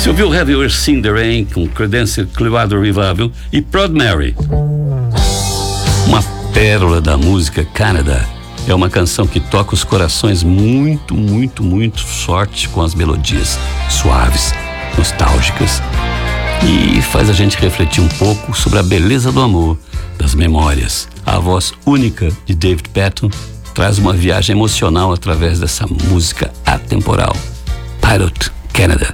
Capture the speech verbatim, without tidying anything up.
Você ouviu Have You Ever Seen the Rain com Creedence Clearwater Revival e Proud Mary. Uma pérola da música Canada. É uma canção que toca os corações muito, muito, muito forte com as melodias suaves, nostálgicas e faz a gente refletir um pouco sobre a beleza do amor, das memórias. A voz única de David Paton traz uma viagem emocional através dessa música atemporal. Pilot, Canada.